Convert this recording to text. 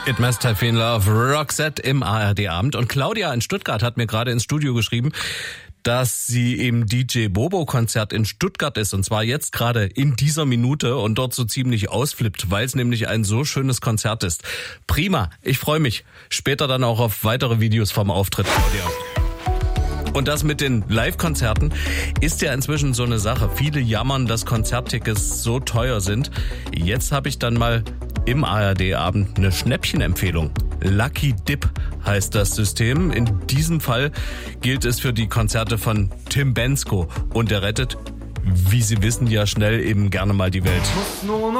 It Must Have Been Love, Roxette im ARD-Abend. Und Claudia in Stuttgart hat mir gerade ins Studio geschrieben, dass sie im DJ Bobo-Konzert in Stuttgart ist. Und zwar jetzt gerade in dieser Minute und dort so ziemlich ausflippt, weil es nämlich ein so schönes Konzert ist. Prima, ich freue mich. Später dann auch auf weitere Videos vom Auftritt, Claudia. Und das mit den Live-Konzerten ist ja inzwischen so eine Sache. Viele jammern, dass Konzerttickets so teuer sind. Jetzt habe ich dann mal im ARD-Abend eine Schnäppchenempfehlung. Lucky Dip heißt das System. In diesem Fall gilt es für die Konzerte von Tim Bendzko. Und er rettet, wie Sie wissen, ja schnell eben gerne mal die Welt.